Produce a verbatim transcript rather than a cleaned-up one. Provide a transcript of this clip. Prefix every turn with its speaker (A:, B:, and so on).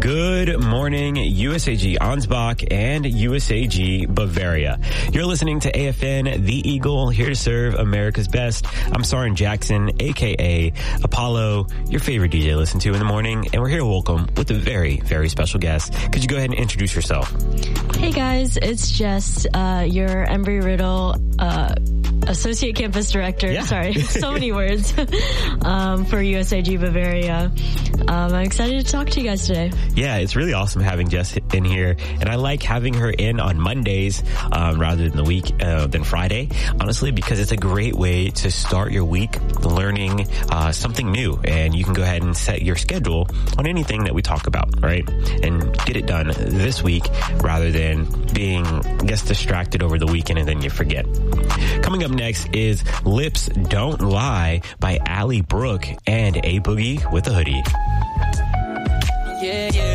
A: Good morning, U S A G Ansbach and U S A G Bavaria. You're listening to A F N, The Eagle, here to serve America's best. I'm Soren Jackson, a k a. Apollo, your favorite D J to listen to in the morning, and we're here to welcome with a very, very special guest. Could you go ahead and introduce yourself?
B: Hey guys, it's Jess, uh, your Embry Riddle, uh, Associate Campus Director.
A: Yeah.
B: Sorry, so many words, um, for U S A G Bavaria. Um, I'm excited to talk to you guys today.
A: Yeah, it's really awesome having Jess in here, and I like having her in on Mondays um, rather than the week uh, than Friday, honestly, because it's a great way to start your week learning uh, something new, and you can go ahead and set your schedule on anything that we talk about, right? And get it done this week rather than being, I guess, distracted over the weekend and then you forget. Coming up next is Lips Don't Lie by Allie Brooke and A Boogie with a Hoodie.
C: Yeah, yeah.